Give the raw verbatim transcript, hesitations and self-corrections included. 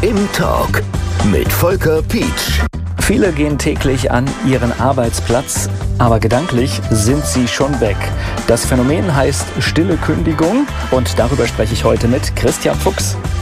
Im Talk mit Volker Pietsch. Viele gehen täglich an ihren Arbeitsplatz, aber gedanklich sind sie schon weg. Das Phänomen heißt stille Kündigung und darüber spreche ich heute mit Christian Fuchs.